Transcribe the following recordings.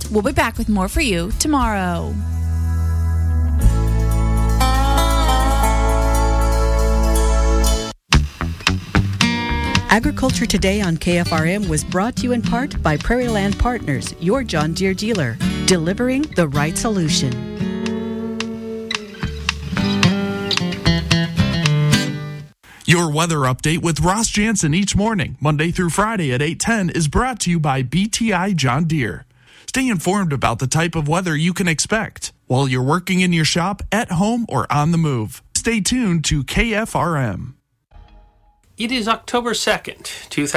We'll be back with more for you tomorrow. Agriculture Today on KFRM was brought to you in part by Prairie Land Partners, your John Deere dealer, delivering the right solution. Your weather update with Ross Jansen each morning, Monday through Friday at 8:10, is brought to you by BTI John Deere. Stay informed about the type of weather you can expect while you're working in your shop, at home, or on the move. Stay tuned to KFRM. It is October 2nd,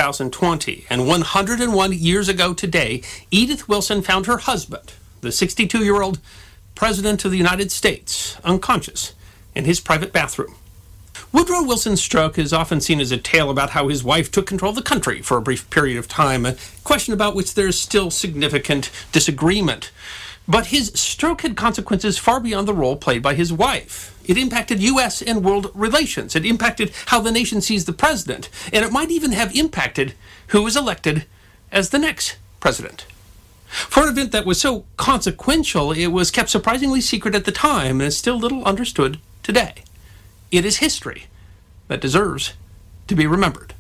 2020, and 101 years ago today, Edith Wilson found her husband, the 62-year-old President of the United States, unconscious in his private bathroom. Woodrow Wilson's stroke is often seen as a tale about how his wife took control of the country for a brief period of time, a question about which there is still significant disagreement. But his stroke had consequences far beyond the role played by his wife. It impacted U.S. and world relations. It impacted how the nation sees the president. And it might even have impacted who was elected as the next president. For an event that was so consequential, it was kept surprisingly secret at the time and is still little understood today. It is history that deserves to be remembered.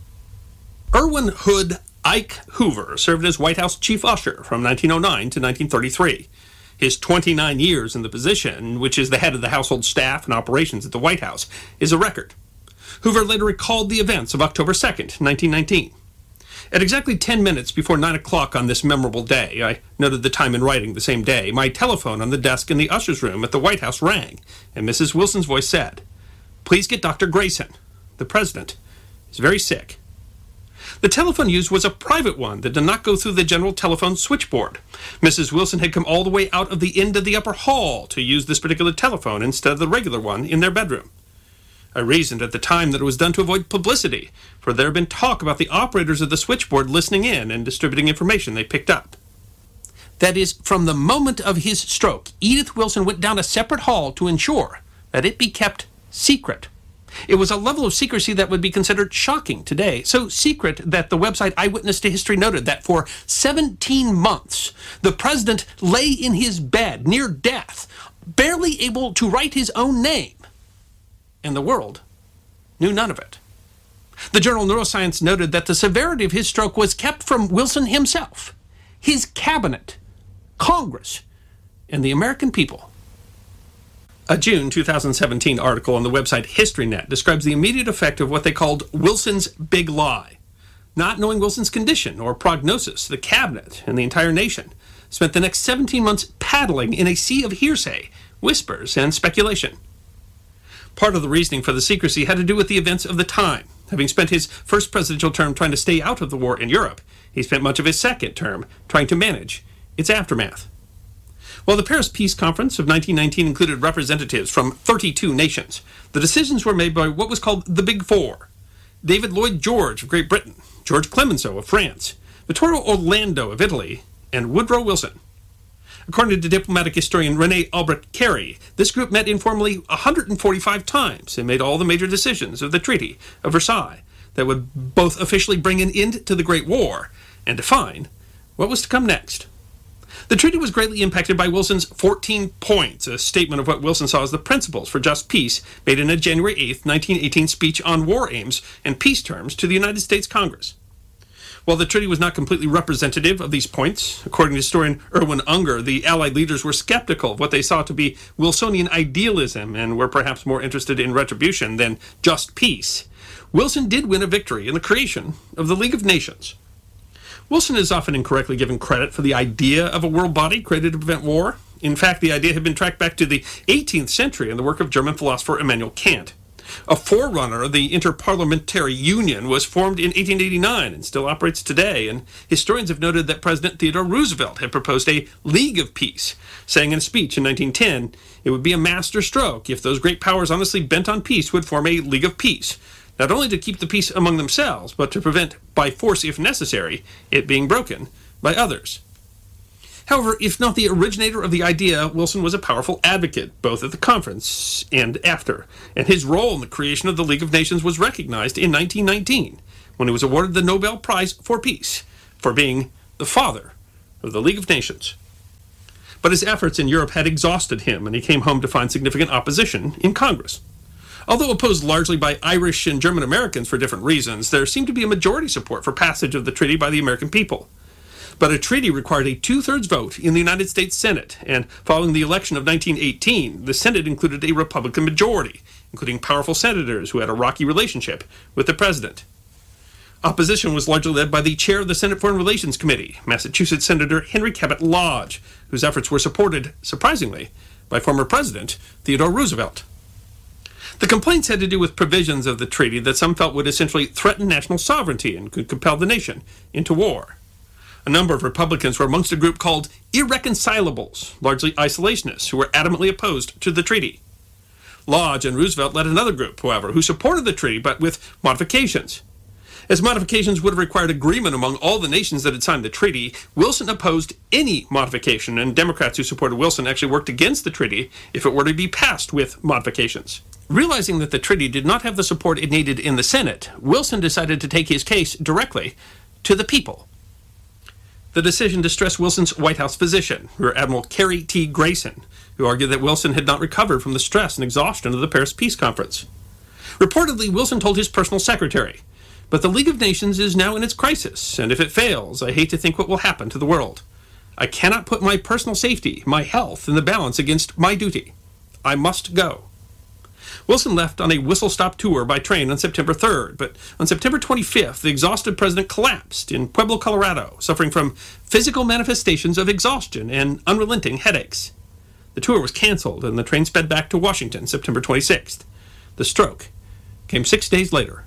Erwin Hood Ike Hoover served as White House chief usher from 1909 to 1933. His 29 years in the position, which is the head of the household staff and operations at the White House, is a record. Hoover later recalled the events of October 2nd, 1919. At exactly 10 minutes before 9 o'clock on this memorable day, I noted the time in writing the same day, my telephone on the desk in the usher's room at the White House rang, and Mrs. Wilson's voice said, "Please get Dr. Grayson. The president is very sick." The telephone used was a private one that did not go through the general telephone switchboard. Mrs. Wilson had come all the way out of the end of the upper hall to use this particular telephone instead of the regular one in their bedroom. I reasoned at the time that it was done to avoid publicity, for there had been talk about the operators of the switchboard listening in and distributing information they picked up. That is, from the moment of his stroke, Edith Wilson went down a separate hall to ensure that it be kept secret. It was a level of secrecy that would be considered shocking today. So secret that the website Eyewitness to History noted that for 17 months, the president lay in his bed near death, barely able to write his own name. And the world knew none of it. The journal Neuroscience noted that the severity of his stroke was kept from Wilson himself, his cabinet, Congress, and the American people. A June 2017 article on the website HistoryNet describes the immediate effect of what they called Wilson's big lie. Not knowing Wilson's condition or prognosis, the cabinet and the entire nation spent the next 17 months paddling in a sea of hearsay, whispers, and speculation. Part of the reasoning for the secrecy had to do with the events of the time. Having spent his first presidential term trying to stay out of the war in Europe, he spent much of his second term trying to manage its aftermath. While the Paris Peace Conference of 1919 included representatives from 32 nations, the decisions were made by what was called the Big Four: David Lloyd George of Great Britain, George Clemenceau of France, Vittorio Orlando of Italy, and Woodrow Wilson. According to diplomatic historian René Albrecht Carey, this group met informally 145 times and made all the major decisions of the Treaty of Versailles that would both officially bring an end to the Great War and define what was to come next. The treaty was greatly impacted by Wilson's 14 points, a statement of what Wilson saw as the principles for just peace, made in a January 8, 1918 speech on war aims and peace terms to the United States Congress. While the treaty was not completely representative of these points, according to historian Erwin Unger, the Allied leaders were skeptical of what they saw to be Wilsonian idealism and were perhaps more interested in retribution than just peace. Wilson did win a victory in the creation of the League of Nations. Wilson is often incorrectly given credit for the idea of a world body created to prevent war. In fact, the idea had been tracked back to the 18th century in the work of German philosopher Immanuel Kant. A forerunner of the Interparliamentary Union was formed in 1889 and still operates today, and historians have noted that President Theodore Roosevelt had proposed a League of Peace, saying in a speech in 1910, it would be a master stroke if those great powers honestly bent on peace would form a League of Peace, not only to keep the peace among themselves, but to prevent, by force if necessary, it being broken by others. However, if not the originator of the idea, Wilson was a powerful advocate, both at the conference and after, and his role in the creation of the League of Nations was recognized in 1919, when he was awarded the Nobel Prize for Peace, for being the father of the League of Nations. But his efforts in Europe had exhausted him, and he came home to find significant opposition in Congress. Although opposed largely by Irish and German Americans for different reasons, there seemed to be a majority support for passage of the treaty by the American people. But a treaty required a two-thirds vote in the United States Senate, and following the election of 1918, the Senate included a Republican majority, including powerful senators who had a rocky relationship with the president. Opposition was largely led by the chair of the Senate Foreign Relations Committee, Massachusetts Senator Henry Cabot Lodge, whose efforts were supported, surprisingly, by former President Theodore Roosevelt. The complaints had to do with provisions of the treaty that some felt would essentially threaten national sovereignty and could compel the nation into war. A number of Republicans were amongst a group called irreconcilables, largely isolationists, who were adamantly opposed to the treaty. Lodge and Roosevelt led another group, however, who supported the treaty but with modifications. As modifications would have required agreement among all the nations that had signed the treaty, Wilson opposed any modification, and Democrats who supported Wilson actually worked against the treaty if it were to be passed with modifications. Realizing that the treaty did not have the support it needed in the Senate, Wilson decided to take his case directly to the people. The decision distressed Wilson's White House physician, Rear Admiral Cary T. Grayson, who argued that Wilson had not recovered from the stress and exhaustion of the Paris Peace Conference. Reportedly, Wilson told his personal secretary, "But the League of Nations is now in its crisis, and if it fails, I hate to think what will happen to the world. I cannot put my personal safety, my health, in the balance against my duty. I must go." Wilson left on a whistle-stop tour by train on September 3rd, but on September 25th, the exhausted president collapsed in Pueblo, Colorado, suffering from physical manifestations of exhaustion and unrelenting headaches. The tour was canceled, and the train sped back to Washington September 26th. The stroke came 6 days later.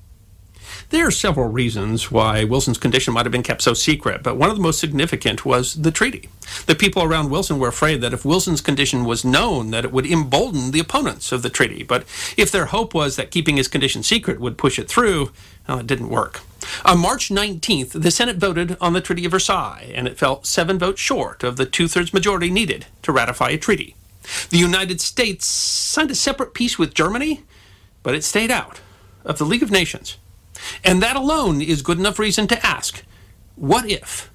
There are several reasons why Wilson's condition might have been kept so secret, but one of the most significant was the treaty. The people around Wilson were afraid that if Wilson's condition was known, that it would embolden the opponents of the treaty. But if their hope was that keeping his condition secret would push it through, well, it didn't work. On March 19th, the Senate voted on the Treaty of Versailles, and it fell 7 votes short of the two-thirds majority needed to ratify a treaty. The United States signed a separate peace with Germany, but it stayed out of the League of Nations. And that alone is good enough reason to ask, what if?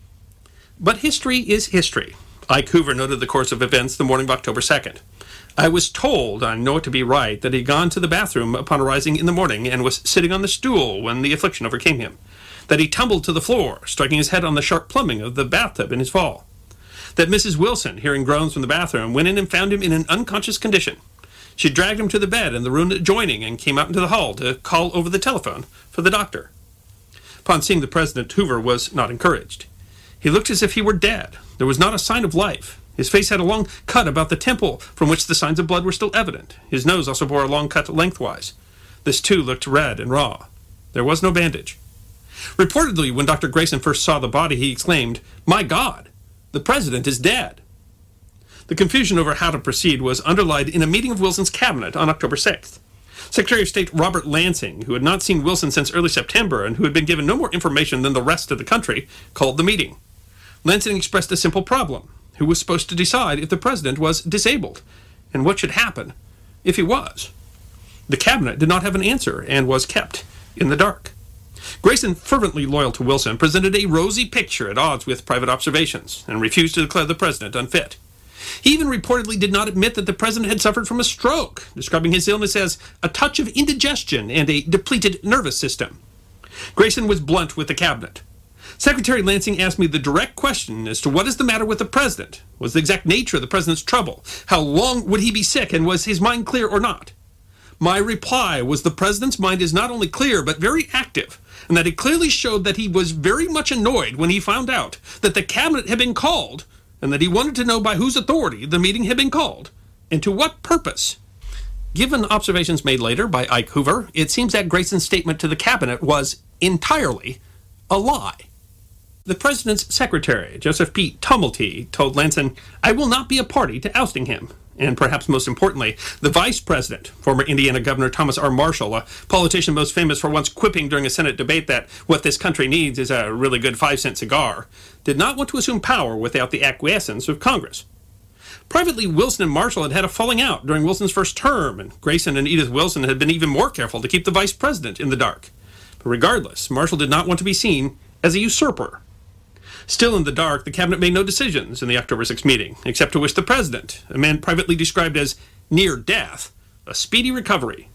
But history is history. Ike Hoover noted the course of events the morning of October 2nd. "I was told, I know it to be right, that he'd gone to the bathroom upon arising in the morning and was sitting on the stool when the affliction overcame him. That he tumbled to the floor, striking his head on the sharp plumbing of the bathtub in his fall. That Mrs. Wilson, hearing groans from the bathroom, went in and found him in an unconscious condition. She dragged him to the bed in the room adjoining and came out into the hall to call over the telephone for the doctor." Upon seeing the president, Hoover was not encouraged. He looked as if he were dead. There was not a sign of life. His face had a long cut about the temple from which the signs of blood were still evident. His nose also bore a long cut lengthwise. This too looked red and raw. There was no bandage. Reportedly, when Dr. Grayson first saw the body, he exclaimed, "My God, the president is dead." The confusion over how to proceed was underlined in a meeting of Wilson's cabinet on October 6th. Secretary of State Robert Lansing, who had not seen Wilson since early September and who had been given no more information than the rest of the country, called the meeting. Lansing expressed a simple problem. Who was supposed to decide if the president was disabled? And what should happen if he was? The cabinet did not have an answer and was kept in the dark. Grayson, fervently loyal to Wilson, presented a rosy picture at odds with private observations and refused to declare the president unfit. He even reportedly did not admit that the president had suffered from a stroke, describing his illness as a touch of indigestion and a depleted nervous system. Grayson was blunt with the cabinet. Secretary Lansing asked me the direct question as to what is the matter with the president. Was the exact nature of the president's trouble? How long would he be sick, and was his mind clear or not? My reply was the president's mind is not only clear, but very active, and that it clearly showed that he was very much annoyed when he found out that the cabinet had been called, and that he wanted to know by whose authority the meeting had been called, and to what purpose. Given observations made later by Ike Hoover, it seems that Grayson's statement to the cabinet was entirely a lie. The president's secretary, Joseph P. Tumulty, told Lansing, "I will not be a party to ousting him." And perhaps most importantly, the vice president, former Indiana Governor Thomas R. Marshall, a politician most famous for once quipping during a Senate debate that what this country needs is a really good 5-cent cigar, did not want to assume power without the acquiescence of Congress. Privately, Wilson and Marshall had had a falling out during Wilson's first term, and Grayson and Edith Wilson had been even more careful to keep the vice president in the dark. But regardless, Marshall did not want to be seen as a usurper. Still in the dark, the cabinet made no decisions in the October 6th meeting, except to wish the president, a man privately described as near death, a speedy recovery.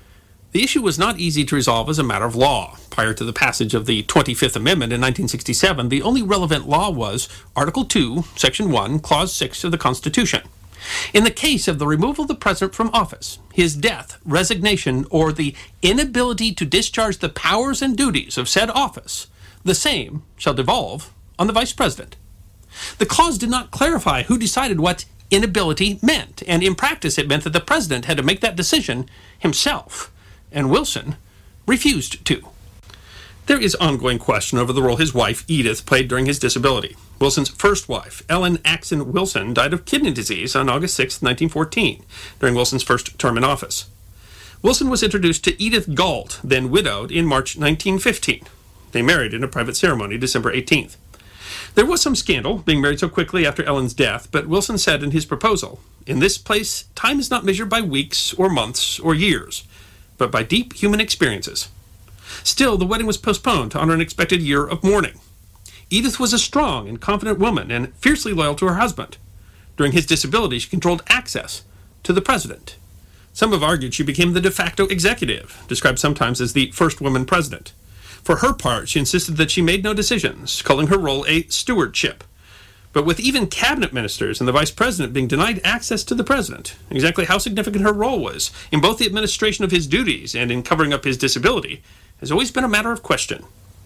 The issue was not easy to resolve as a matter of law. Prior to the passage of the 25th Amendment in 1967, the only relevant law was Article 2, Section 1, Clause 6 of the Constitution. In the case of the removal of the president from office, his death, resignation, or the inability to discharge the powers and duties of said office, the same shall devolve on the vice president. The clause did not clarify who decided what inability meant, and in practice it meant that the president had to make that decision himself, and Wilson refused to. There is ongoing question over the role his wife, Edith, played during his disability. Wilson's first wife, Ellen Axon Wilson, died of kidney disease on August 6, 1914, during Wilson's first term in office. Wilson was introduced to Edith Galt, then widowed, in March 1915. They married in a private ceremony December 18th. There was some scandal, being married so quickly after Ellen's death, but Wilson said in his proposal, "In this place, time is not measured by weeks or months or years, but by deep human experiences." Still, the wedding was postponed to honor an expected year of mourning. Edith was a strong and confident woman and fiercely loyal to her husband. During his disability, she controlled access to the president. Some have argued she became the de facto executive, described sometimes as the first woman president. For her part, she insisted that she made no decisions, calling her role a stewardship. But with even cabinet ministers and the vice president being denied access to the president, exactly how significant her role was in both the administration of his duties and in covering up his disability has always been a matter of question.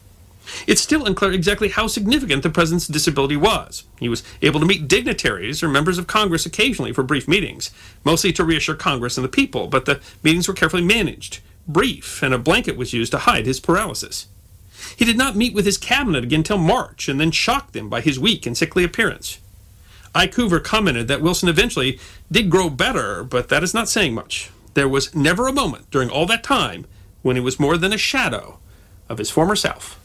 It's still unclear exactly how significant the president's disability was. He was able to meet dignitaries or members of Congress occasionally for brief meetings, mostly to reassure Congress and the people, but the meetings were carefully managed, brief, and a blanket was used to hide his paralysis. He did not meet with his cabinet again until March, and then shocked them by his weak and sickly appearance. Ike Hoover commented that Wilson eventually did grow better, but that is not saying much. There was never a moment during all that time when he was more than a shadow of his former self.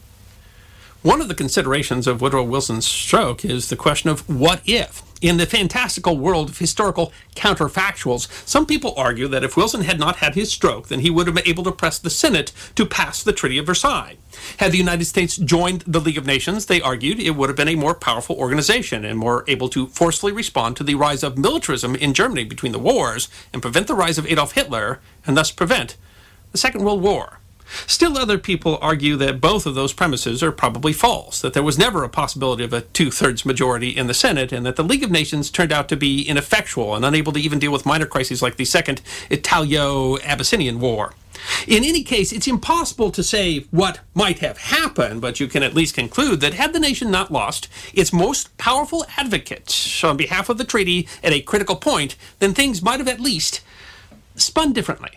One of the considerations of Woodrow Wilson's stroke is the question of what if. In the fantastical world of historical counterfactuals, some people argue that if Wilson had not had his stroke, then he would have been able to press the Senate to pass the Treaty of Versailles. Had the United States joined the League of Nations, they argued it would have been a more powerful organization and more able to forcefully respond to the rise of militarism in Germany between the wars and prevent the rise of Adolf Hitler and thus prevent the Second World War. Still, other people argue that both of those premises are probably false, that there was never a possibility of a two-thirds majority in the Senate, and that the League of Nations turned out to be ineffectual and unable to even deal with minor crises like the Second Italo-Abyssinian War. In any case, it's impossible to say what might have happened, but you can at least conclude that had the nation not lost its most powerful advocate on behalf of the treaty at a critical point, then things might have at least spun differently.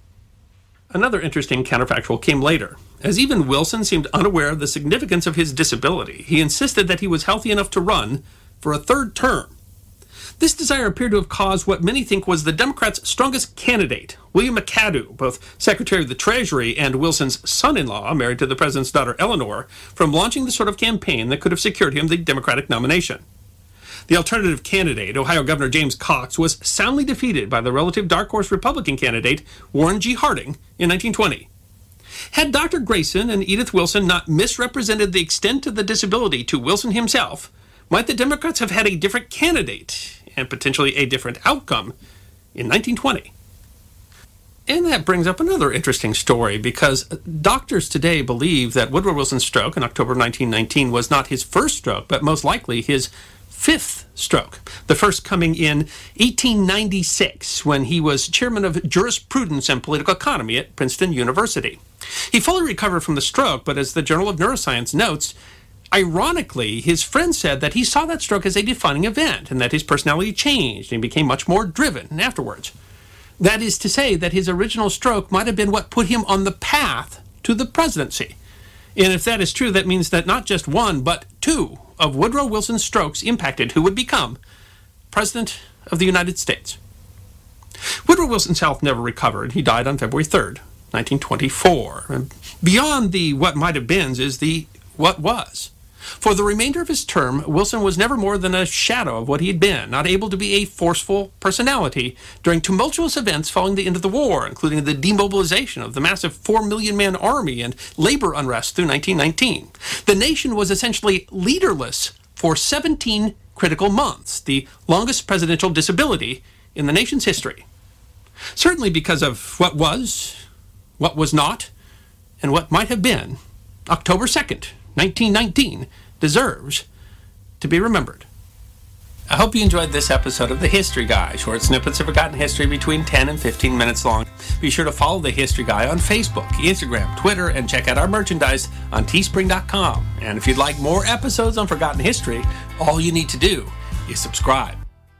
Another interesting counterfactual came later. As even Wilson seemed unaware of the significance of his disability, he insisted that he was healthy enough to run for a third term. This desire appeared to have caused what many think was the Democrats' strongest candidate, William McAdoo, both Secretary of the Treasury and Wilson's son-in-law, married to the president's daughter Eleanor, from launching the sort of campaign that could have secured him the Democratic nomination. The alternative candidate, Ohio Governor James Cox, was soundly defeated by the relative dark horse Republican candidate, Warren G. Harding, in 1920. Had Dr. Grayson and Edith Wilson not misrepresented the extent of the disability to Wilson himself, might the Democrats have had a different candidate and potentially a different outcome in 1920? And that brings up another interesting story, because doctors today believe that Woodrow Wilson's stroke in October 1919 was not his first stroke, but most likely his fifth stroke, the first coming in 1896 when he was chairman of jurisprudence and political economy at Princeton University. He fully recovered from the stroke, but as the Journal of Neuroscience notes, ironically, his friend said that he saw that stroke as a defining event and that his personality changed and became much more driven afterwards. That is to say that his original stroke might have been what put him on the path to the presidency. And if that is true, that means that not just one, but two of Woodrow Wilson's strokes impacted who would become President of the United States. Woodrow Wilson's health never recovered. He died on February 3rd, 1924. And beyond the what might have beens is the what was. For the remainder of his term, Wilson was never more than a shadow of what he had been, not able to be a forceful personality during tumultuous events following the end of the war, including the demobilization of the massive 4 million man army and labor unrest through 1919. The nation was essentially leaderless for 17 critical months, the longest presidential disability in the nation's history. Certainly because of what was not, and what might have been, October 2nd, 1919, deserves to be remembered. I hope you enjoyed this episode of The History Guy, short snippets of forgotten history between 10 and 15 minutes long. Be sure to follow The History Guy on Facebook, Instagram, Twitter, and check out our merchandise on teespring.com. And if you'd like more episodes on forgotten history, all you need to do is subscribe.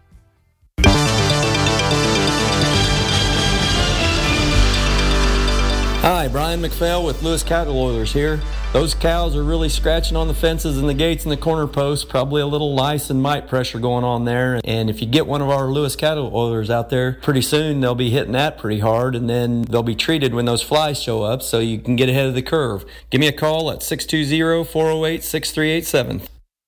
Hi, Brian McPhail with Lewis Cattle Oilers here. Those cows are really scratching on the fences and the gates and the corner posts, probably a little lice and mite pressure going on there. And if you get one of our Lewis Cattle Oilers out there, pretty soon they'll be hitting that pretty hard, and then they'll be treated when those flies show up so you can get ahead of the curve. Give me a call at 620-408-6387.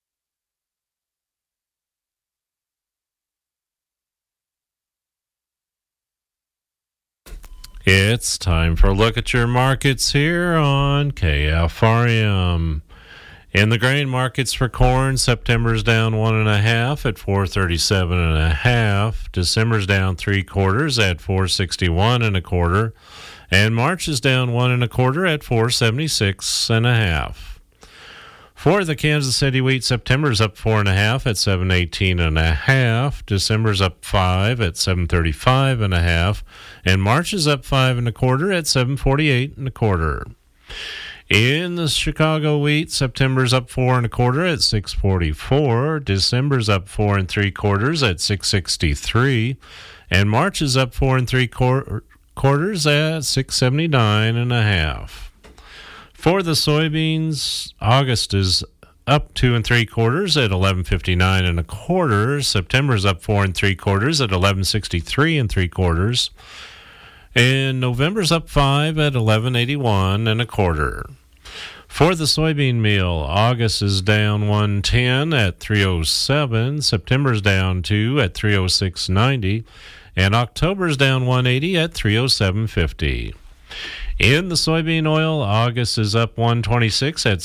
It's time for a look at your markets here on KFRM. In the grain markets for corn, September's down 1.5 at 437.5. December's down 3/4 at 461.25, and March is down 1.25 at 476.5. For the Kansas City wheat, September's up 4.5 at 718.5. December's up 5 at 735.5, and March is up 5.25 at 748.25. In the Chicago wheat, September's up 4.25 at 644. December's up 4 3/4 at 663, and March is up 4 3/4 at 679.5. For the soybeans, August is up 2 3/4 at 1159.25. September's up 4 3/4 at 1163.75, and November's up 5 at 1181.25. For the soybean meal, August is down 110 at 307. September's down 2 at 306.90, and October's down 180 at 307.50. In the soybean oil, August is up 126 at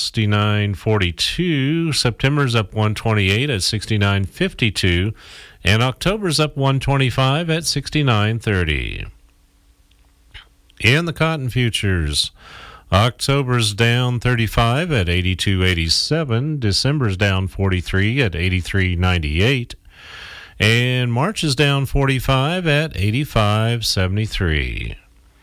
69.42. September's up 128 at 69.52, and October's up 125 at 69.30. In the cotton futures, October's down 35 at 82.87. December's down 43 at 83.98, and March is down 45 at 85.73.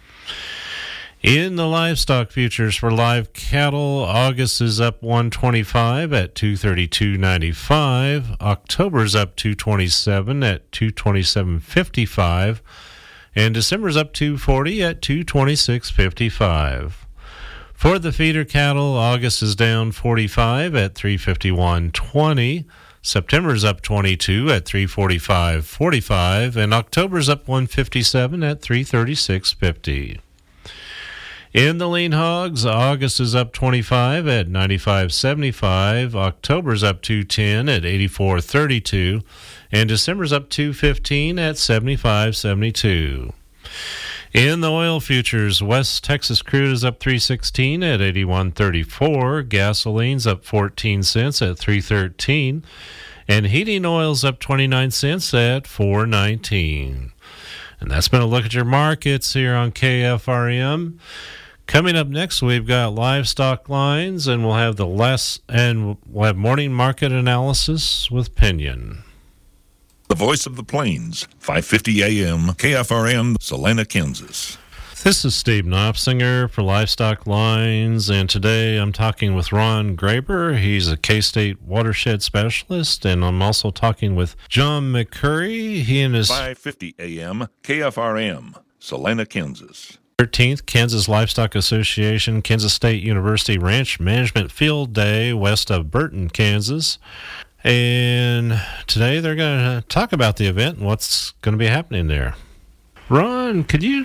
In the livestock futures for live cattle, August is up 125 at 232.95. October's up 227 at 227.55, and December's up 240 at 226.55. For the feeder cattle, August is down 45 at 351.20. September's up 22 at 345.45, and October's up 157 at 336.50. In the lean hogs, August is up 25 at 95.75, October's up 210 at 84.32, and December's up 215 at 75.72. In the oil futures, West Texas crude is up 316 at 81.34, gasoline's up 14 cents at 313, and heating oil's up 29 cents at 419. And that's been a look at your markets here on KFRM. Coming up next, we've got livestock lines, and we'll have we'll have morning market analysis with Pinion. The voice of the plains, 550 AM, KFRM, Salina, Kansas. This is Steve Knopsinger for Livestock Lines, and today I'm talking with Ron Graber. He's a K-State watershed specialist, and I'm also talking with John McCurry. He and his 550 AM, KFRM, Salina, Kansas. 13th Kansas Livestock Association Kansas State University Ranch Management Field Day west of Burton, Kansas. And today they're going to talk about the event and what's going to be happening there. Ron, could you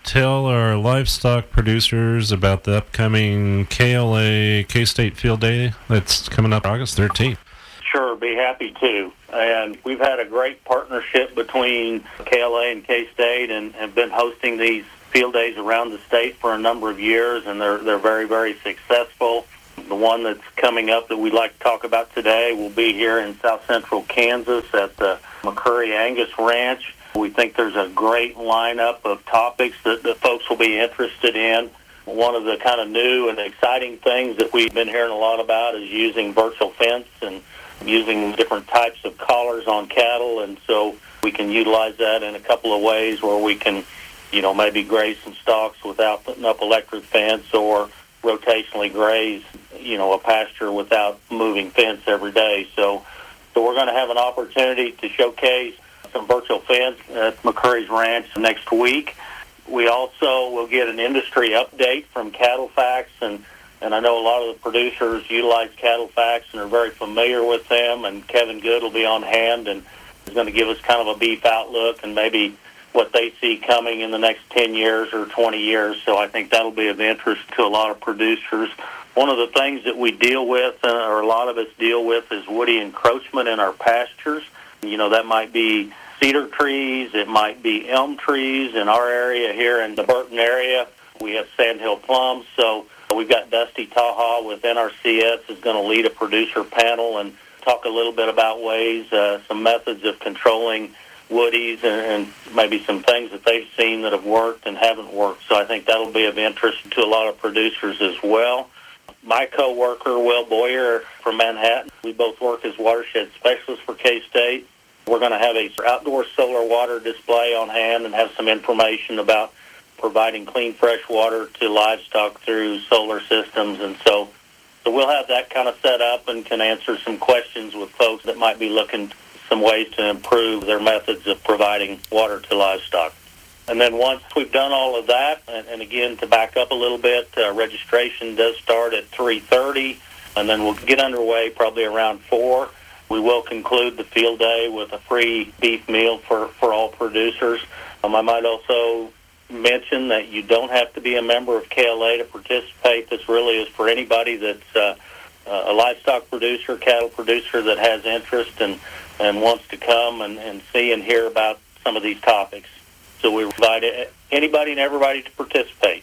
tell our livestock producers about the upcoming KLA K-State Field Day that's coming up August 13th? Sure, be happy to. And we've had a great partnership between KLA and K-State and have been hosting these field days around the state for a number of years, and they're very, very successful. The one that's coming up that we'd like to talk about today will be here in south central Kansas at the McCurry Angus Ranch. We think there's a great lineup of topics that folks will be interested in. One of the kind of new and exciting things that we've been hearing a lot about is using virtual fence and using different types of collars on cattle, and so we can utilize that in a couple of ways where we can, maybe graze some stalks without putting up electric fence, or rotationally graze, a pasture without moving fence every day. So we're going to have an opportunity to showcase some virtual fence at McCurry's Ranch next week. We also will get an industry update from CattleFax, and I know a lot of the producers utilize CattleFax and are very familiar with them, and Kevin Good will be on hand and is going to give us kind of a beef outlook and maybe what they see coming in the next 10 years or 20 years. So I think that'll be of interest to a lot of producers. One of the things that we deal with, or a lot of us deal with, is woody encroachment in our pastures. That might be cedar trees, it might be elm trees. In our area here in the Burton area, we have sandhill plums. So we've got Dusty Taha with NRCS is going to lead a producer panel and talk a little bit about ways, some methods of controlling woodies and maybe some things that they've seen that have worked and haven't worked. So I think that'll be of interest to a lot of producers as well. My co-worker, Will Boyer from Manhattan, we both work as watershed specialists for K-State. We're going to have an outdoor solar water display on hand and have some information about providing clean, fresh water to livestock through solar systems. And so we'll have that kind of set up and can answer some questions with folks that might be looking some ways to improve their methods of providing water to livestock. And then once we've done all of that, and again, to back up a little bit, registration does start at 3:30, and then we'll get underway probably around 4. We will conclude the field day with a free beef meal for all producers. I might also mention that you don't have to be a member of KLA to participate. This really is for anybody that's a livestock producer, cattle producer that has interest and wants to come and see and hear about some of these topics. So we invite anybody and everybody to participate.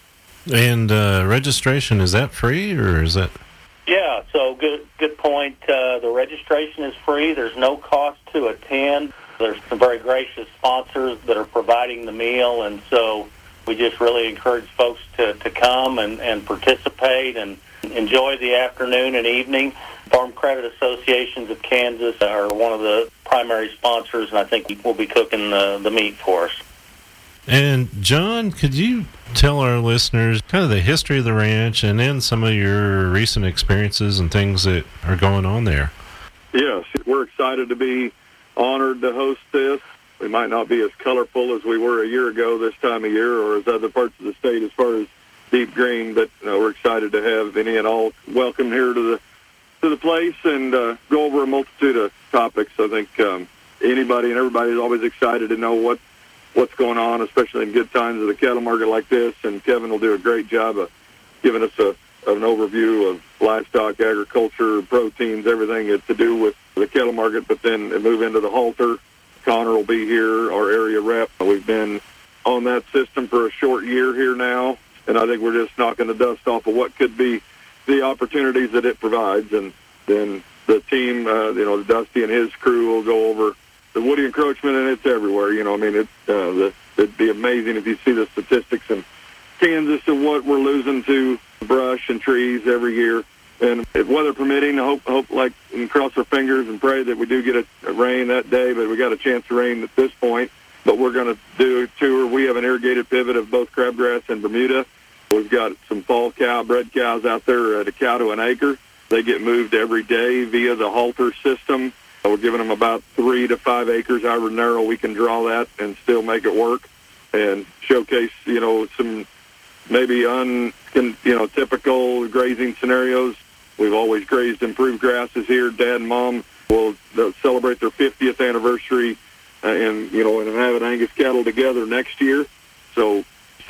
And registration, is that free or is that? Yeah, so good point. The registration is free. There's no cost to attend. There's some very gracious sponsors that are providing the meal, and so we just really encourage folks to come and participate and enjoy the afternoon and evening. Farm Credit Associations of Kansas are one of the primary sponsors, and I think we'll be cooking the meat for us. And John, could you tell our listeners kind of the history of the ranch and then some of your recent experiences and things that are going on there? Yes, we're excited to be honored to host this. We might not be as colorful as we were a year ago this time of year or as other parts of the state as far as deep green, but we're excited to have any and all welcome here to the place and go over a multitude of topics. I think anybody and everybody is always excited to know what's going on, especially in good times of the cattle market like this, and Kevin will do a great job of giving us an overview of livestock, agriculture, proteins, everything to do with the cattle market, but then move into the halter. Connor will be here, our area rep. We've been on that system for a short year here now, and I think we're just knocking the dust off of what could be the opportunities that it provides. And then the team, Dusty and his crew will go over the woody encroachment, and it's everywhere. It'd be amazing if you see the statistics in Kansas of what we're losing to brush and trees every year. And if weather permitting, I hope and cross our fingers and pray that we do get a rain that day, but we got a chance of rain at this point. But we're going to do a tour. We have an irrigated pivot of both crabgrass and Bermuda. We've got some fall bred cows out there at a cow to an acre. They get moved every day via the halter system. We're giving them about 3 to 5 acres, however narrow we can draw that and still make it work and showcase, some maybe typical grazing scenarios. We've always grazed improved grasses here. Dad and Mom will celebrate their 50th anniversary and having Angus cattle together next year. So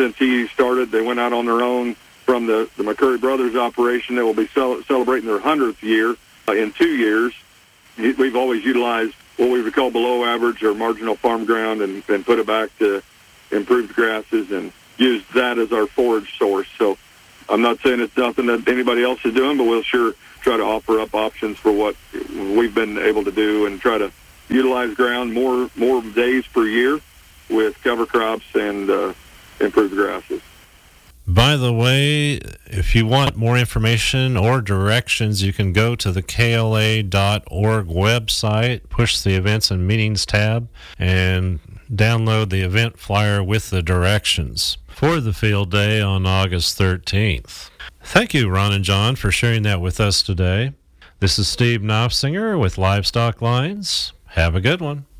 operation that will be celebrating their 100th year in 2 years. We've always utilized what we would call below average or marginal farm ground and put it back to improved grasses and used that as our forage source. So I'm not saying it's nothing that anybody else is doing, but we'll sure try to offer up options for what we've been able to do and try to utilize ground more days per year with cover crops and improved grasses. By the way, if you want more information or directions, you can go to the KLA.org website, push the Events and Meetings tab, and download the event flyer with the directions for the field day on August 13th. Thank you, Ron and John, for sharing that with us today. This is Steve Knopfsinger with Livestock Lines. Have a good one.